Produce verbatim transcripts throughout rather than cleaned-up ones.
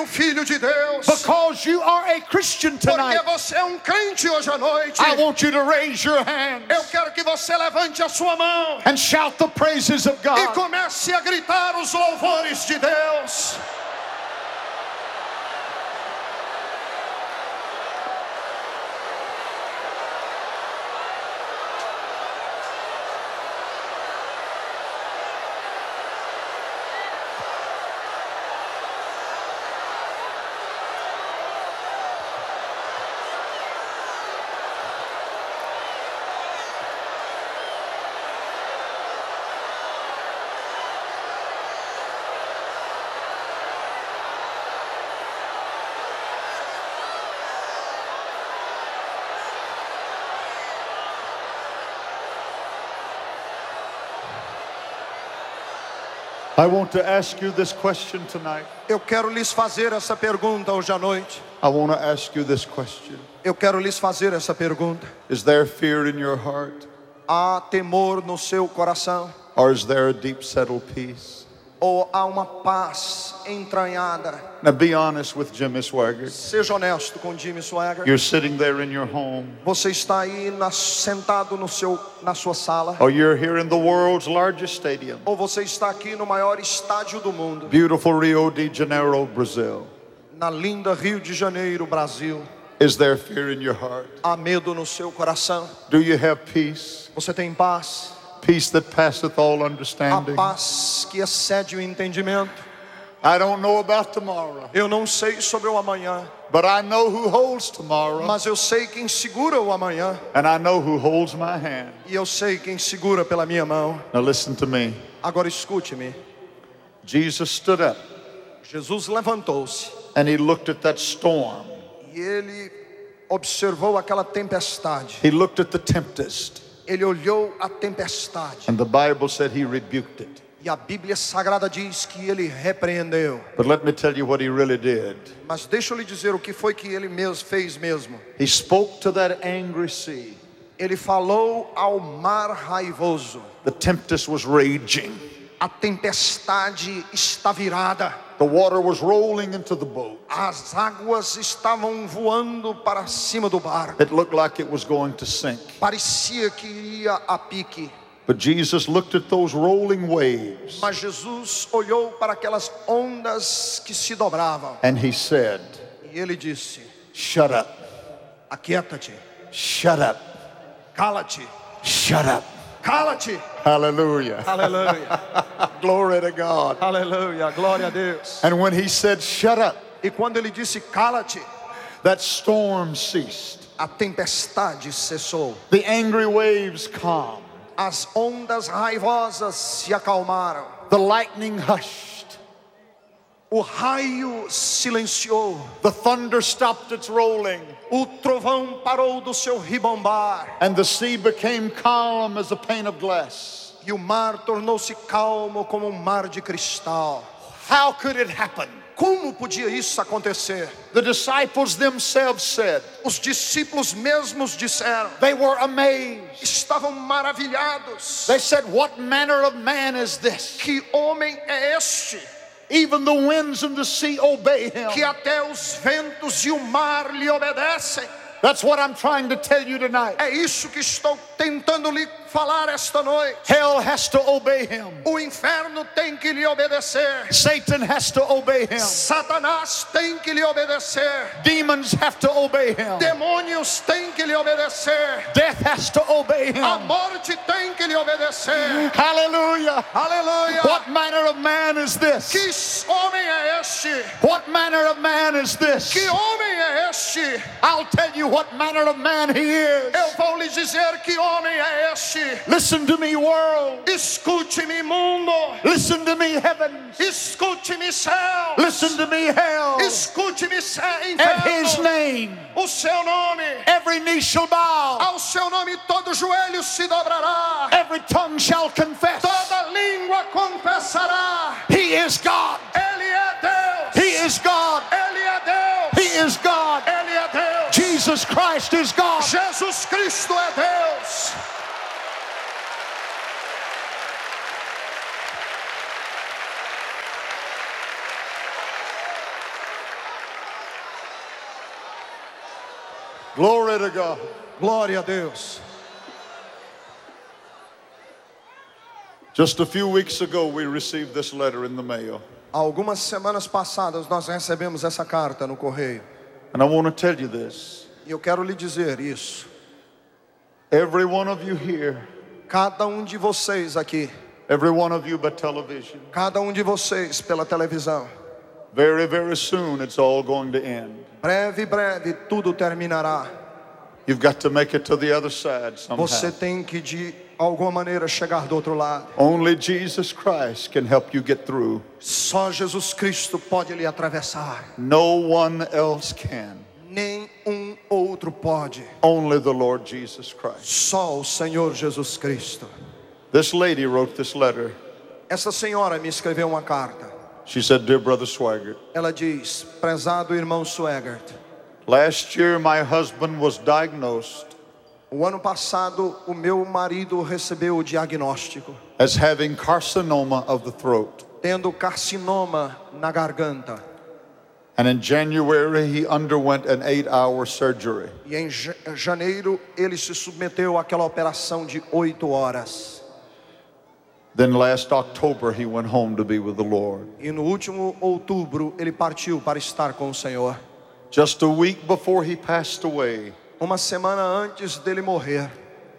Filho de Deus. Because you are a Christian tonight, Porque você é um crente hoje à noite. I want you to raise your hands Eu quero que você levante a sua mão and shout the praises of e God. comece a gritar os louvores de Deus. I want to ask you this question tonight. Eu quero lhes fazer essa pergunta hoje à noite. I want to ask you this question. Eu quero lhes fazer essa pergunta. Is there fear in your heart? Há temor no seu coração? Or is there a deep settled peace? Ou há uma paz entranhada? Now be honest with Jimmy Swaggart. Seja honesto com Jimmy Swaggart. You're sitting there in your home. Você está aí na, sentado no seu, na sua sala. Or you're here in the world's largest stadium. Ou você está aqui no maior estádio do mundo. Beautiful Rio de Janeiro, Brazil. Na linda Rio de Janeiro, Brasil. Is there fear in your heart? Há medo no seu coração? Do you have peace? Você tem paz? Peace that passeth all A understanding. paz que excede o entendimento. I don't know about tomorrow, Eu não sei sobre o amanhã, but I know who holds tomorrow, mas eu sei quem segura o amanhã. and I know who holds my hand. E eu sei quem segura pela minha mão. Now listen to me. Agora escute-me. Jesus stood up Jesus levantou-se and he looked at that storm. e ele observou aquela tempestade. He looked at the tempest, Ele olhou a tempestade. and the Bible said he rebuked it. E a Bíblia Sagrada diz que ele repreendeu. But let me tell you what he really did. Mas deixa eu lhe dizer o que foi que ele mesmo fez mesmo. He spoke to that angry sea. Ele falou ao mar raivoso. The tempest was raging. A tempestade está virada. The water was rolling into the boat. As águas estavam voando para cima do barco. It looked like it was going to sink. Parecia que iria a pique. But Jesus looked at those rolling waves Mas Jesus olhou para aquelas ondas que se dobravam. and he said, E ele disse: shut up, aquieta-te, shut up, cala-te, shut up. cala-te. Hallelujah. Aleluia, Glory to God. aleluia, glória a Deus. And when he said, shut up, E quando ele disse cala-te, that storm ceased. a tempestade cessou. The angry waves calmed. As ondas raivosas se acalmaram. The lightning hushed. O raio silenciou. The thunder stopped its rolling. O trovão parou do seu ribombar. And the sea became calm as a pane of glass. E o mar tornou-se calmo como um mar de cristal. How could it happen? Como podia isso acontecer? The disciples themselves said, Os discípulos mesmos disseram. they were amazed. Estavam maravilhados. They said, what manner of man is this? Que homem é este? Even the winds and the sea obey him. Que até os ventos e o mar lhe obedecem. That's what I'm trying to tell you tonight. É isso que estou tentando lhe falar esta noite. Hell has to obey him. O inferno tem que lhe obedecer. Satan has to obey him. Satanás tem que lhe obedecer. Demons have to obey him. Demônios têm que lhe obedecer. Death has to obey A him. morte tem que lhe obedecer. Hallelujah. Aleluia. What manner of man is this? Que homem é este? What manner of man is this? Que homem é este? I'll tell you what manner of man he is. Eu vou lhe dizer que homem é este. Listen to me, world. Escute-me, mundo. Listen to me, heavens. Escute-me, céu. Listen to me, hell. Escute-me, céu, At his inferno. name, O seu nome. every knee shall bow. Ao seu nome todo joelho se dobrará. Every tongue shall confess. Toda língua confessará. He is God. Ele é Deus. He is God. Ele é Deus. He is God. Ele é Deus. Jesus Christ is God. Jesus Cristo é Deus. Glory to God. Glória a Deus. Just a few weeks ago, we received this letter in the mail. Algumas semanas passadas nós recebemos essa carta no correio. And I want to tell you this. E eu quero lhe dizer isso. Every one of you here, Cada um de vocês aqui, every one of you by television, cada um de vocês pela televisão, very, very soon it's all going to end. breve, breve tudo terminará. You've got to make it to the other side somehow. Você tem que de alguma maneira chegar do outro lado. Only Jesus Christ can help you get through. Só Jesus Cristo pode lhe atravessar. No one else can. Nem um outro pode. Only the Lord Jesus Christ. Só o Senhor Jesus Cristo. This lady wrote this letter. Essa senhora me escreveu uma carta. She said, "Dear Brother Swaggart, Ela diz: prezado irmão Swaggart, last year my husband was diagnosed o ano passado o meu marido recebeu o diagnóstico, as having carcinoma of the throat. tendo carcinoma na garganta. And in January he underwent an eight-hour surgery. E em ja- janeiro ele se submeteu àquela operação de oito horas. Then last October he went home to be with the Lord. E no último outubro ele partiu para estar com o Senhor. Just a week before he passed away, Uma semana antes dele morrer,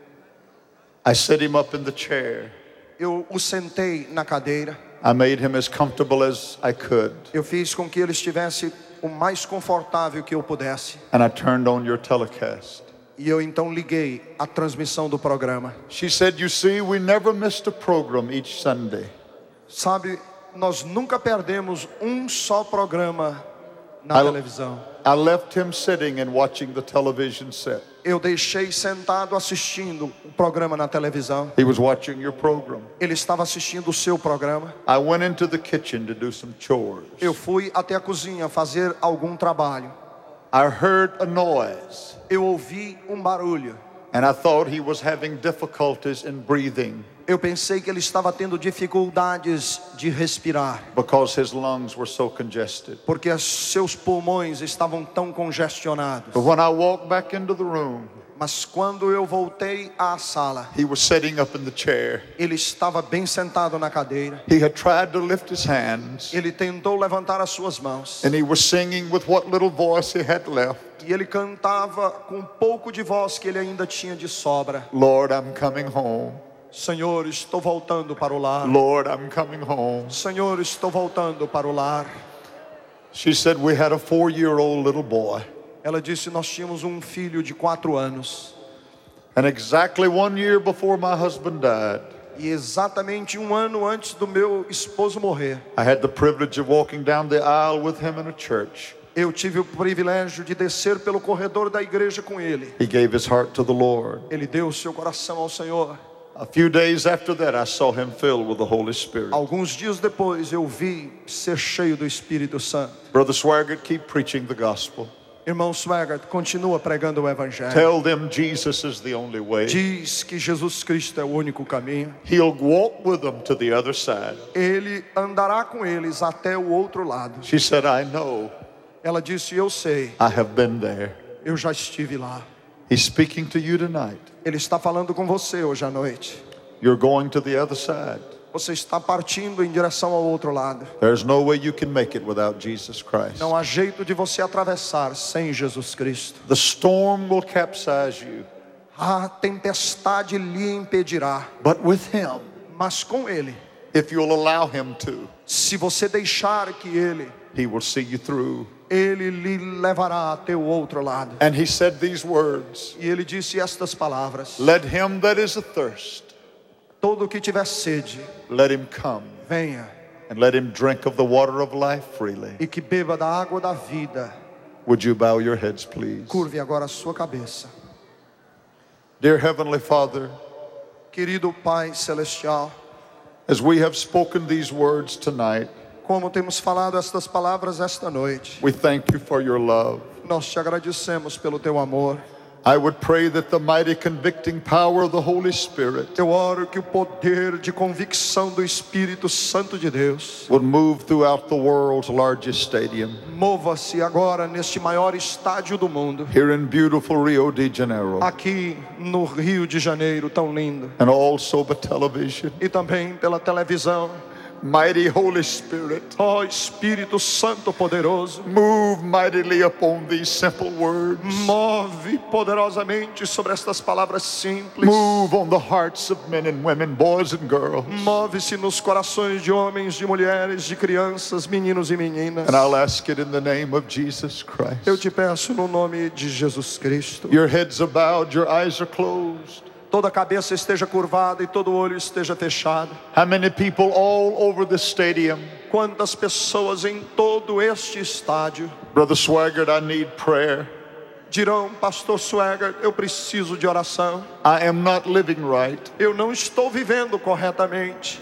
I set him up in the chair. eu o sentei na cadeira. I made him as comfortable as I could. Eu fiz com que ele estivesse o mais confortável que eu pudesse. And I turned on your telecast. E eu então liguei a transmissão do programa. She said, "You see, we never missed a program each Sunday." Sabe, nós nunca perdemos um só programa na I- televisão. I left him sitting and watching the television set. Eu deixei sentado assistindo o programa na televisão. He was watching your program. Ele estava assistindo o seu programa. I went into the kitchen to do some chores. Eu fui até a cozinha fazer algum trabalho. I heard a noise, Eu ouvi um barulho. and I thought he was having difficulties in breathing Eu pensei que ele estava tendo dificuldades de respirar, because his lungs were so congested. porque os seus pulmões estavam tão congestionados. But when I walked back into the room, Mas quando eu voltei à sala, he was sitting up in the chair. ele estava bem sentado na cadeira. He had tried to lift his hands, Ele tentou levantar as suas mãos. and he was singing with what little voice he had left. E ele cantava com um pouco de voz que ele ainda tinha de sobra. "Lord, I'm coming home. Senhor, estou voltando para o lar. Lord, I'm coming home." Senhor, estou voltando para o lar. She said, "We had a four-year-old little boy. Ela disse: nós tínhamos um filho de quatro anos. And exactly one year before my husband died, E exatamente um ano antes do meu esposo morrer, I had the privilege of walking down the aisle with him in a church. eu tive o privilégio de descer pelo corredor da igreja com ele. He gave his heart to the Lord. Ele deu o seu coração ao Senhor. A few days after that, I saw him filled with the Holy Spirit. Alguns dias depois eu vi ser cheio do Espírito Santo. Brother Swaggart, keep preaching the gospel. Irmão Swaggart, continua pregando o evangelho. Tell them Jesus is the only way. Diz que Jesus Cristo é o único caminho. He'll walk with them to the other side. Ele andará com eles até o outro lado. She said, "I know. Ela disse: eu sei, I have been there." eu já estive lá. He's speaking to you tonight. Ele está falando com você hoje à noite. You're going to the other side. Você está partindo em direção ao outro lado. There's no way you can make it without Jesus Christ. Não há jeito de você atravessar sem Jesus Cristo. The storm will capsize you, A tempestade lhe impedirá, but with him, mas com Ele, if you'll allow him to, se você deixar que Ele, he will see you through. Ele lhe levará até o outro lado. And he said these words, E Ele disse estas palavras: "Let him that is athirst, todo que tiver sede, let him come, venha, and let him drink of the water of life freely." e que beba da água da vida. Would you bow your heads, please? Curve agora a sua cabeça. Dear Heavenly Father, Querido Pai Celestial, as we have spoken these words tonight, como temos falado estas palavras esta noite, we thank you for your love. nós te agradecemos pelo teu amor. I would pray that the mighty convicting power of the Holy Spirit Eu oro que o poder de convicção do Espírito Santo de Deus would move throughout the world's largest stadium mova-se agora neste maior estádio do mundo, here in beautiful Rio de Janeiro, aqui no Rio de Janeiro, tão lindo, and also the television. e também pela televisão. Mighty Holy Spirit, Ó Espírito Santo poderoso, move mightily upon these simple words. move poderosamente sobre estas palavras simples. Move on the hearts of men and women, boys and girls. Move-se nos corações de homens, de mulheres, de crianças, meninos e meninas. And I'll ask it in the name of Jesus Christ. Eu te peço no nome de Jesus Cristo. Your heads are bowed, your eyes are closed. Toda a cabeça esteja curvada e todo olho esteja fechado. How many people all over the stadium? Quantas pessoas em todo este estádio Brother Swaggart, I need prayer. dirão: Pastor Swaggart, eu preciso de oração. I am not living right. Eu não estou vivendo corretamente.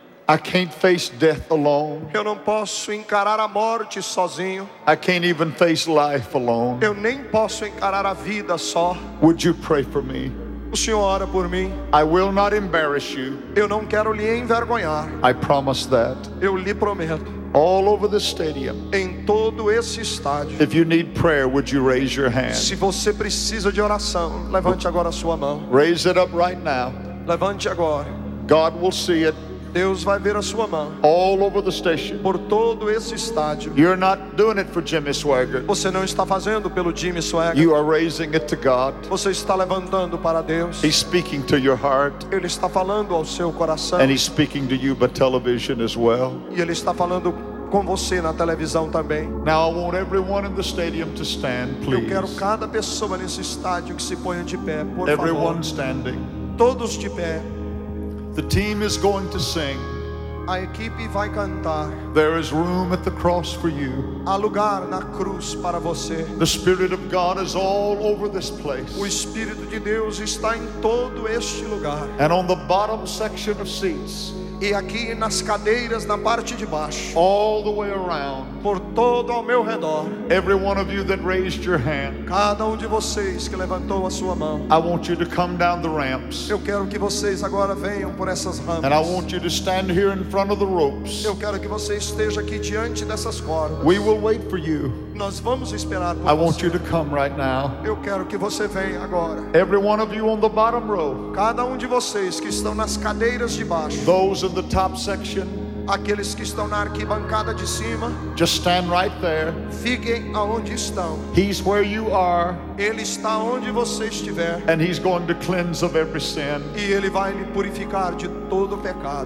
I can't face death alone. Eu não posso encarar a morte sozinho. I can't even face life alone. Eu nem posso encarar a vida só. Would you pray for me? O Senhor ora por mim. I will not embarrass you. Eu não quero lhe envergonhar. I promise that. Eu lhe prometo. All over the stadium. Em todo esse estádio. If you need prayer, would you raise your hand? Se você precisa de oração, levante agora a sua mão. Raise it up right now. Levante agora. God will see it. Deus vai ver a sua mão. All over the station. Por todo esse estádio. You're not doing it for Jimmy Swaggart. Você não está fazendo pelo Jimmy Swaggart. You are raising it to God. Você está levantando para Deus. He's speaking to your heart. Ele está falando ao seu coração. And He's speaking to you by television as well. E Ele está falando com você na televisão também. Now I want everyone in the stadium to stand, Eu quero please. cada pessoa nesse estádio que se ponha de pé, por Everyone favor. standing. Todos de pé. The team is going to sing. A equipe vai cantar. There is room at the cross for you. Há lugar na cruz para você. The Spirit of God is all over this place. O Espírito de Deus está em todo este lugar. And on the bottom section of seats, E aqui nas cadeiras na parte de baixo, all the way around, por todo ao meu redor, every one of you that raised your hand, cada um de vocês que levantou a sua mão, I want you to come down the ramps. eu quero que vocês agora venham por essas rampas. And I want you to stand here in front of the ropes. Eu quero que você esteja aqui diante dessas cordas. We will wait for you. Nós vamos esperar por I want você. you to come right now. Eu quero que você venha agora. Every one of you on the bottom row, Cada um de vocês que estão nas cadeiras de baixo, those in the top section, aqueles que estão na arquibancada de cima, just stand right there. fiquem aonde estão. He's where you are, Ele está onde você estiver and He's going to cleanse of every sin. e Ele vai lhe purificar de todo o pecado.